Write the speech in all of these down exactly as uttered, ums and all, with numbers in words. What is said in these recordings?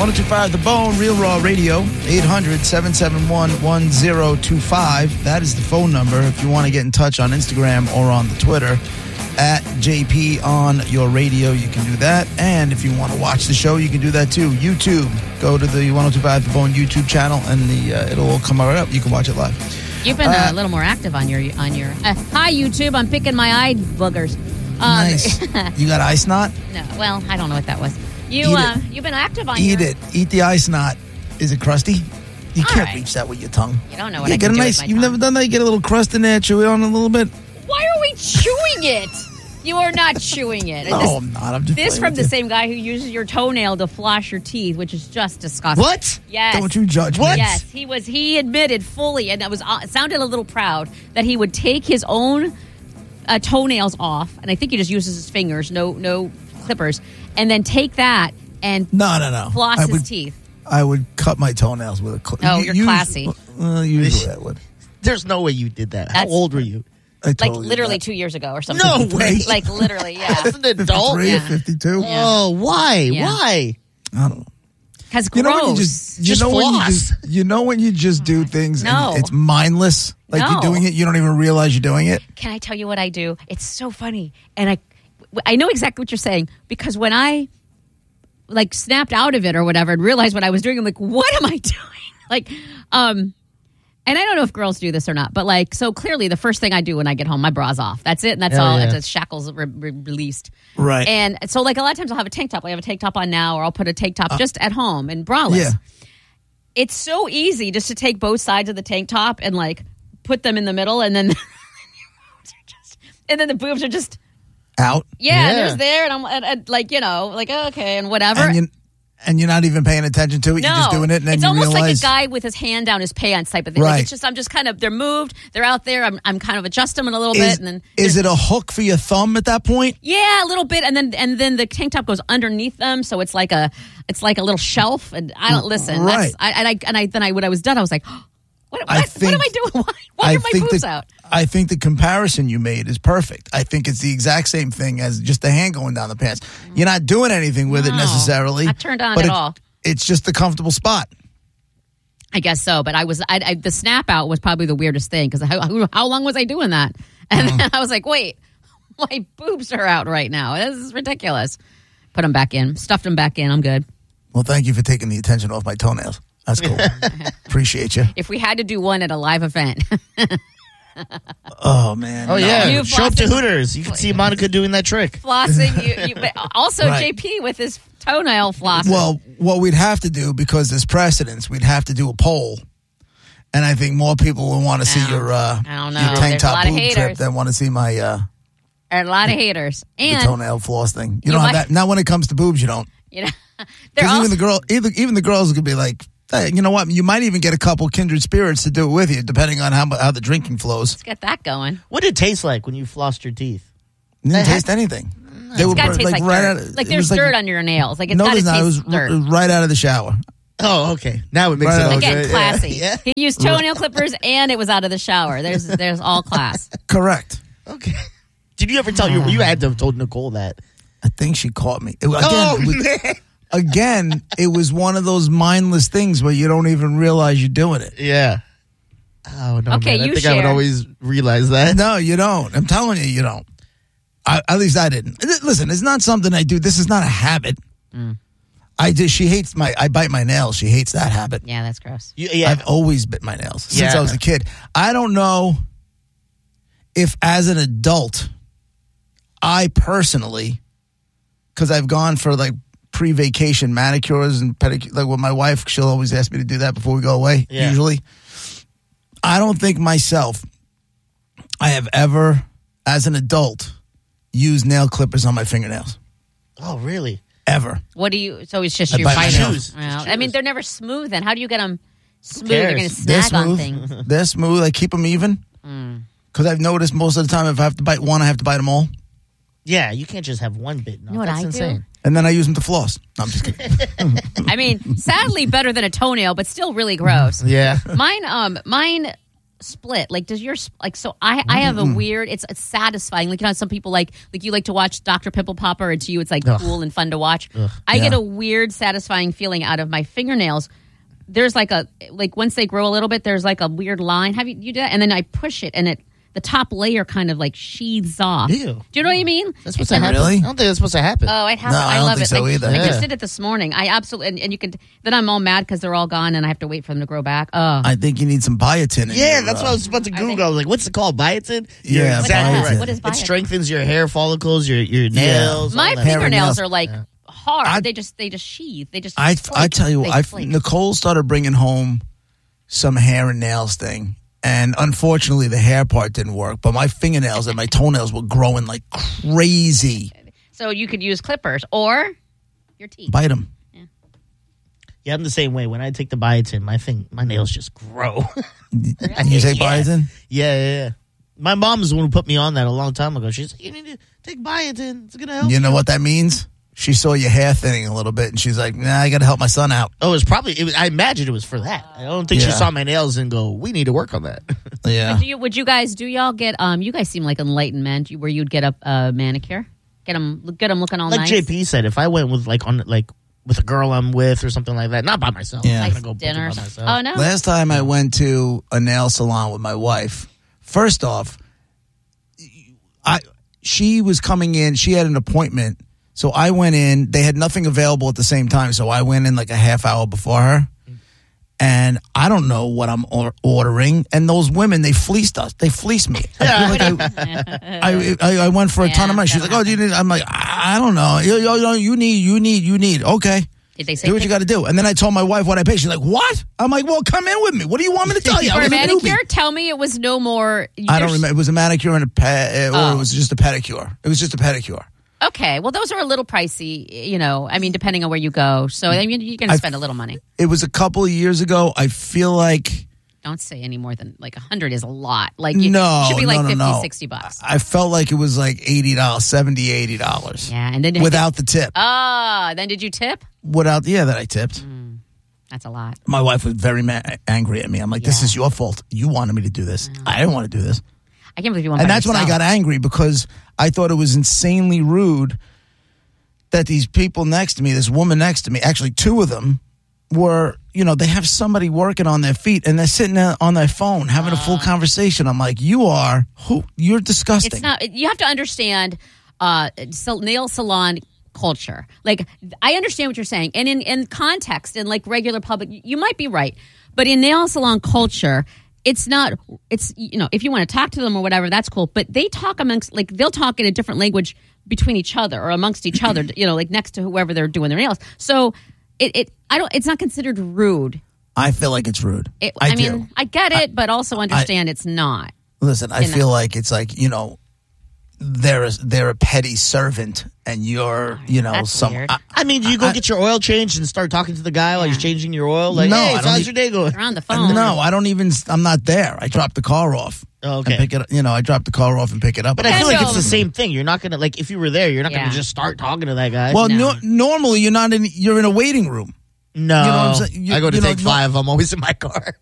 one oh two point five The Bone, Real Raw Radio, eight hundred, seven seven one, one oh two five. That is the phone number if you want to get in touch on Instagram or on the Twitter. At J P on your radio, you can do that. And if you want to watch the show, you can do that too. YouTube. Go to the one oh two point five The Bone YouTube channel, and the uh, it'll all come right up. You can watch it live. You've been uh, a little more active on your on your. Uh, hi YouTube, I'm picking my eye boogers. Um, nice. You got eye snot? No. Well, I don't know what that was. You Eat uh, it. you've been active on. Eat your... it. Eat the eye snot. Is it crusty? You All can't right. reach that with your tongue. You don't know what yeah, I get can a do nice. with my You've tongue. never done that. You get a little crust in there, chew it on a little bit. Why are we chewing it? You are not chewing it. No, this, I'm not. I'm just This playing from with the you. same guy who uses your toenail to floss your teeth, which is just disgusting. What? Yes. Don't you judge me. What? Yes, he was. He admitted fully, and it was uh, sounded a little proud that he would take his own uh, toenails off, and I think he just uses his fingers, no, no clippers, and then take that and No, no, no. floss I his would, teeth. I would cut my toenails with a clip. Oh, you're classy. Uh, usually I would. There's no way you did that. How That's- old were you? I Like totally literally did two years ago or something. No way. Like literally, yeah. As an adult? fifty-three, Yeah. fifty-two. Yeah. Oh, why? Yeah. Why? I don't know. Because You gross. know when you just you Just know when you floss. just you know when you just do things No. and it's mindless, like No. you're doing it, you don't even realize you're doing it. Can I tell you what I do? It's so funny, and I, I know exactly what you're saying because when I, like, snapped out of it or whatever and realized what I was doing, I'm like, what am I doing? Like, um, and I don't know if girls do this or not, but like, so clearly the first thing I do when I get home, my bra's off. That's it, and that's Hell all. yeah. It's, it's shackles re- re- released. Right. And so, like, a lot of times I'll have a tank top. I have a tank top on now, or I'll put a tank top just at home and braless. Yeah. It's so easy just to take both sides of the tank top and like put them in the middle, and then your boobs are just, and then the boobs are just Out. yeah, Yeah. there's there, and I'm and, and, like you know like okay and whatever. And you and you're not even paying attention to it. no, You're just doing it, and then it's you almost realize. like a guy with his hand down his pants type of thing. Right. Like it's just I'm just kind of they're moved, they're out there. I'm I'm kind of adjusting them a little is, bit, and then is it a hook for your thumb at that point? yeah, a little bit, and then and then the tank top goes underneath them, so it's like a it's like a little shelf. And I don't listen. Right. That's, I, and I and I then I when I was done, I was like, what, what, I what think- am I doing? Why, why I are my think boobs the, out? I think the comparison you made is perfect. I think it's the exact same thing as just the hand going down the pants. You're not doing anything with it No, necessarily. not turned on but at it- all. It's just the comfortable spot. I guess so, but I was I, I, the snap out was probably the weirdest thing because how, how long was I doing that? And Mm-hmm. then I was like, wait, my boobs are out right now. This is ridiculous. Put them back in, stuffed them back in. I'm good. Well, thank you for taking the attention off my toenails. That's cool. Appreciate you. If we had to do one at a live event, Oh man. Oh, no. yeah. You Show up to flossing- Hooters. You can see Monica doing that trick. flossing, you, you, but also Right. J P with his toenail flossing. Well, what we'd have to do, because there's precedence, we'd have to do a poll. And I think more people will want to see I don't- your uh, I don't know. your tank There's a top lot of boob trip haters. than want to see my uh, There are a lot of haters, the and toenail floss thing. You, You don't have might- that. Not when it comes to boobs, you don't. you know, they're Because also even the girl, even, even the girls could be like, hey, you know what? You might even get a couple kindred spirits to do it with you, depending on how mu- how the drinking flows. let's get that going. What did it taste like when you flossed your teeth? It didn't That- taste anything. They It's were got to taste like, right dirt. out of- like it there's was dirt under your nails. Like it's no, got to there's not. It was taste dirt. r- right out of the shower. Oh, okay. Now it makes Right it all on. Again, good. classy. Yeah. He used toenail clippers and it was out of the shower. There's there's all class. Correct. Yeah. Okay. Did you ever tell your? You had to have told Nicole that. I think she caught me. It, again, Oh it was, man. again, it was one of those mindless things where you don't even realize you're doing it. Yeah. Oh no. Okay, man. I you think I would share. always realize that. No, you don't. I'm telling you, you don't. I, at least I didn't. Listen, it's not something I do. This is not a habit. Mm. I just, she hates my, I bite my nails. She hates that habit. Yeah, that's gross. You, yeah. I've always bit my nails since Yeah. I was a kid. I don't know if as an adult, I personally, because I've gone for like pre-vacation manicures and pedicures, like with my wife, she'll always ask me to do that before we go away, Yeah. usually. I don't think myself, I have ever, as an adult, used nail clippers on my fingernails. oh really? Ever. What do you? So it's just I you bite my bite nails. them. Well, Just I mean, shoes. they're never smooth. Then how do you get them smooth? cares? You're going to They're snag on smooth. things. They're smooth. I keep them even. Because I've noticed most of the time if I have to bite one, I have to bite them all. Yeah. You can't just have one bit. No, You know what that's I do? insane. And then I use them to floss. No, I'm just kidding. I mean, sadly better than a toenail, but still really gross. Yeah. Mine, um, mine split? Like, does your like? So I, I have a weird. It's, it's satisfying. Like, you know, some people like like you like to watch Doctor Pimple Popper, and to you, it's like Ugh. cool and fun to watch. Ugh. I Yeah. get a weird, satisfying feeling out of my fingernails. There's like a like once they grow a little bit, there's like a weird line. Have you you do that? And then I push it, and it the top layer kind of like sheathes off. Ew. Do you know what I mean? That's supposed to happen. Really? I don't think that's supposed to happen. Oh, it has. No, I, I don't love think it. so like, either. I Yeah. just did it this morning. I absolutely and, and you can. Then I'm all mad because they're all gone, and I have to wait for them to grow back. Oh, I think you need some biotin. In Yeah, your, that's uh, what I was about to Are Google. they- I was like, what's it called? Biotin? You're Yeah, exactly biotin. right. What is It biotin? strengthens your hair follicles, your your nails. my all that. Hair and fingernails nails. are like hard. I- they just they just sheathe. They just. I flake. I tell you, They I flake. Nicole started bringing home some hair and nails thing, and unfortunately, the hair part didn't work. But my fingernails and my toenails were growing like crazy. So you could use clippers or your teeth. Bite them. Yeah, I'm the same way. When I take the biotin, my thing, my nails just grow. And you take Yeah. biotin? Yeah, yeah, yeah. My mom's the one who put me on that a long time ago. She's like, you need to take biotin. It's going to help You know what that means? She saw your hair thinning a little bit, and she's like, "Nah, I got to help my son out." Oh, it was probably, it was, I imagine it was for that. I don't think she Yeah. saw my nails and go, we need to work on that. Yeah. Do you, would you guys? Do y'all get? Um, you guys seem like enlightened men. You- Where you'd get a uh, manicure, get them, get them looking all like nice. J P said, if I went with like on like with a girl I'm with or something like that, not by myself. Yeah. I'm Nice gonna go book it dinner. by myself. Oh no. Last time I went to a nail salon with my wife, first off, I she was coming in. She had an appointment, so I went in. They had nothing available at the same time, so I went in like a half hour before her. And I don't know what I'm or- ordering. And those women, they fleeced us. They fleeced me. I, feel like I, I, I went for a ton of Yeah, money. She's like, "Oh, do you need?" I'm like, "I I don't know. You, you, you- you need, you need, you need." Okay. Did they say Do what you got to do. And then I told my wife what I paid. She's like, "What?" I'm like, "Well, come in with me. What do you want me to tell you?" I for a was a newbie. manicure? Tell me it was no more. I don't there's- remember. It was a manicure and a ped, or Oh. it was just a pedicure. It was just a pedicure. Okay, well, those are a little pricey, you know. I mean, depending on where you go. So I mean, you're going to I- spend a little money. It was a couple of years ago. I feel like Don't say any more than like a hundred is a lot. Like you no, it should be like no, no, fifty, no. sixty bucks. I felt like it was like eighty dollars, seventy, eighty dollars. Yeah, and then Without the tip. Ah, then did you tip? Without, yeah, that I tipped. That's a lot. My wife was very ma- angry at me. I'm like, "This Yeah. is your fault. You wanted me to do this. I didn't want to do this." I can't believe you went. And by that's when I yourself. got angry because I thought it was insanely rude that these people next to me, this woman next to me, actually two of them, were, you know, they have somebody working on their feet and they're sitting there on their phone having a full conversation. I'm like, you are who? You're disgusting. It's not. You have to understand uh, sal- nail salon culture. Like, I understand what you're saying, and in in context, in like regular public, you might be right, but in nail salon culture, it's not. It's, you know, if you want to talk to them or whatever, that's cool. But they talk amongst, like, they'll talk in a different language between each other or amongst each other. You know, like next to whoever they're doing their nails. So it, it I don't. It's not considered rude. I feel like it's rude. It, I, I, do. mean, I get it, but also understand it's not. Listen, I you know. feel like it's like, you know, they're a, they're a petty servant and you're, you know, That's some. weird. I, I mean, do you go I- get your oil changed and start talking to the guy while Yeah. he's changing your oil? Like, No, hey, I so don't how's need- your day going? They're on the phone. no, I don't even. I'm not there. I drop the car off. Oh, okay. And pick it up. You know, I drop the car off and pick it up. But I feel like it's Random. the same thing. You're not gonna like if you were there, you're not Yeah. gonna just start talking to that guy. Well, No. no, normally you're not in. You're in a waiting room. no, you know what I'm saying? You- I go to you know, take no- five. I'm always in my car.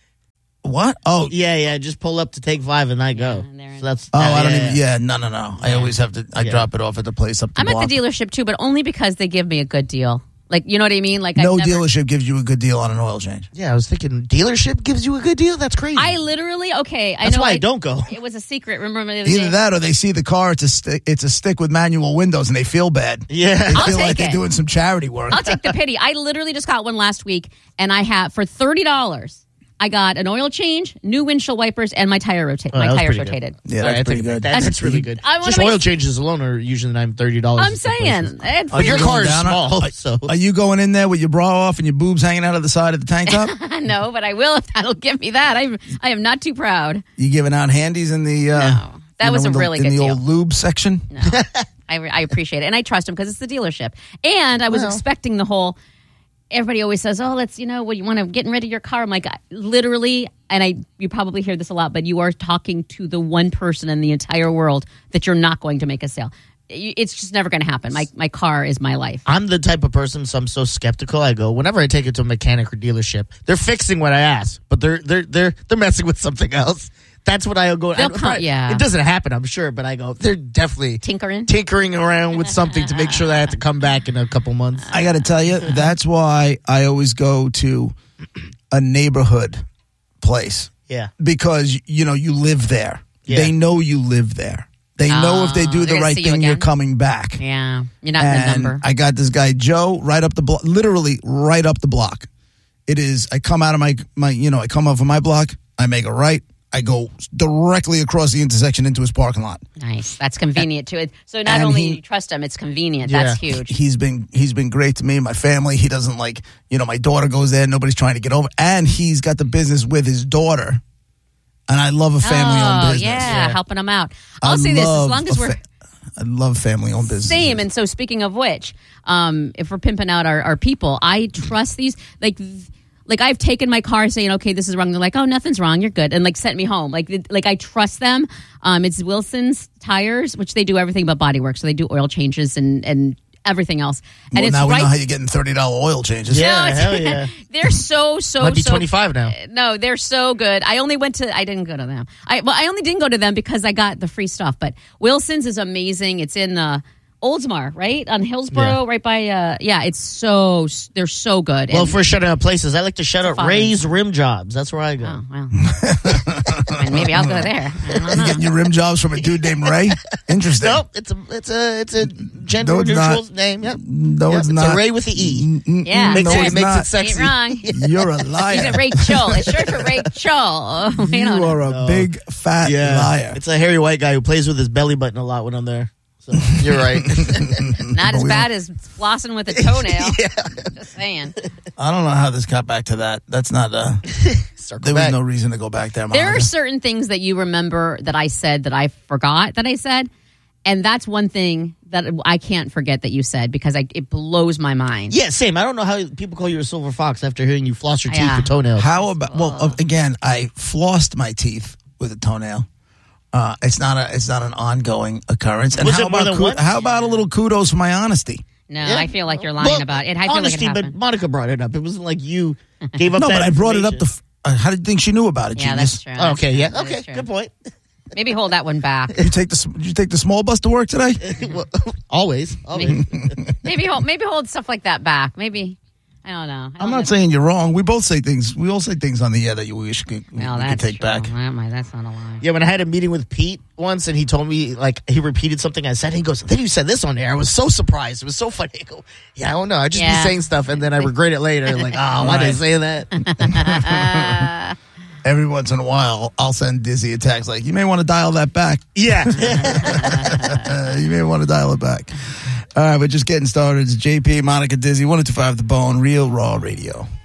What? Oh, yeah, yeah. Just pull up to take five and I go. and they're in- So that's. oh, that- I don't yeah, even. Yeah, no, no, no. I always have to. I Yeah. drop it off at the place up the I'm block. at the dealership too, but only because they give me a good deal. Like, you know what I mean? Like, No I've never, dealership gives you a good deal on an oil change. Yeah, I was thinking dealership gives you a good deal. That's crazy. I literally okay. I That's know why I don't go. It was a secret. Remember the other Either day? that or they see the car. It's a stick. It's a stick with manual windows, and they feel bad. Yeah. They I'll feel like take they're it. doing some charity work. I'll take the pity. I literally just got one last week, and I have for thirty dollars. I got an oil change, new windshield wipers, and my tire rotate. Oh, my that was tires pretty good. rotated. Yeah, All that's right, I pretty think good. that- that's really good. I wanna Just make- oil changes alone are usually nine thirty dollars. I'm saying, it's Oh, your really- car is Down, small, are, so are you going in there with your bra off and your boobs hanging out of the side of the tank top? no, but I will if that'll give me that. I I am not too proud. You giving out handies in the? Uh, No. That you was know, a in the, really in good the deal. old lube section. No, I, I appreciate it, and I trust him because it's the dealership. And I was Well. expecting the whole. Everybody always says, "Oh, let's you know, what you want to get rid of your car." I'm like, I- literally, and I you probably hear this a lot, but you are talking to the one person in the entire world that you're not going to make a sale. it's just never going to happen. My my car is my life. I'm the type of person, so I'm so skeptical. I go whenever I take it to a mechanic or dealership, they're fixing what I asked, but they're they're they're they're messing with something else. That's what I go. They'll I, come- probably- yeah. It doesn't happen, I'm sure, but I go. They're definitely Tinkering? tinkering around with something to make sure that I have to come back in a couple months. I got to tell you, that's why I always go to a neighborhood place Yeah, because, you know, you live there. Yeah. They know you live there. They know if they do Oh, the they're gonna right see you thing, you're again? coming back. Yeah, you're not in the And number. I got this guy Joe right up the block, literally right up the block. It is. I come out of my my, you know, I come off of my block. I make a right. I go directly across the intersection into his parking lot. Nice. That's convenient too. It- So not and only he- do you trust him, it's convenient. Yeah. That's huge. He's been he's been great to me and my family. He doesn't like, you know, my daughter goes there. Nobody's trying to get over. And he's got the business with his daughter. And I love a family-owned oh, business. yeah, Yeah. helping them out. I'll I say this: as love long as a we're fa- I love family-owned business. same. And so, speaking of which, um, if we're pimping out our, our people, I trust these. Like, th- like I've taken my car saying, "Okay, this is wrong." They're like, "Oh, nothing's wrong. You're good," and like sent me home. Like, th- like I trust them. Um, it's Wilson's Tires, which they do everything but body work. So they do oil changes and and everything else. And Well, it's now we right. know how you're getting thirty dollars oil changes. Yeah. No, it's- hell yeah. They're so so Might be so twenty-five now. No, they're so good. I only went to. I didn't go to them. I well, I only didn't go to them because I got the free stuff. But Wilson's is amazing. It's in uh, Oldsmar, right on Hillsborough, Yeah. right by. Uh, yeah, it's so they're so good. Well, And- if we're shutting out places, I like to shut out fine. Ray's Rim Jobs. That's where I go. oh well, I mean, maybe I'll go there. I don't You know. getting your rim jobs from a dude named Ray? Interesting. Nope, it's a it's a it's a gender No, it's neutral not. name. Yep. No, Yep, it's it's not. a Ray with the E. Mm-mm, Yeah, Makes no, it it's makes not. it sexy. Ain't wrong. You're a He's liar. a Rachel. It's short for Rachel. We You don't know. are a No. big fat Yeah, liar. it's a hairy white guy who plays with his belly button a lot when I'm there. So you're right. Not as we bad as flossing with a toenail. Just saying. I don't know how this got back to that. That's not. Uh, Circle there was back. no reason to go back there. There Monica. are certain things that you remember that I said that I forgot that I said. And that's one thing that I can't forget that you said because I, it blows my mind. Yeah, same. I don't know how people call you a silver fox after hearing you floss your teeth Yeah. with toenails. How about? Well, uh, again, I flossed my teeth with a toenail. Uh, it's not a. It's not an ongoing occurrence. And Was how it more about than ku- once? how about a little kudos for my honesty? No, Yeah. I feel like you're lying Well, about it. I feel honesty, like it but happened. Monica brought it up. It wasn't like you gave up. No, that but I brought it up. The. information. F- uh, how did you think she knew about it? Yeah, genius? that's true. Oh, That's okay, true. yeah, That is okay, true. good point. Maybe hold that one back. You take the. s- Did you take the small bus to work today? Well, always, always. Maybe hold, maybe hold stuff like that back. Maybe I don't know. I don't I'm know. not saying you're wrong. We both say things. We all say things on the air that you wish we, we Well, could that's take true. back. That might- that's not a lie. Yeah, when I had a meeting with Pete once, and he told me like he repeated something I said. He goes, "Then you said this on air." I was so surprised. It was so funny. I go, "Yeah, I don't know. I just Yeah. be saying stuff, and then I regret it later. Like, oh, why did I Right. say that?" Every once in a while, I'll send Dizzy a text like, "You may want to dial that back. Yeah. Uh, you may want to dial it back." All right, we're just getting started. It's J P, Monica, Dizzy, one oh two five The Bone, Real Raw Radio.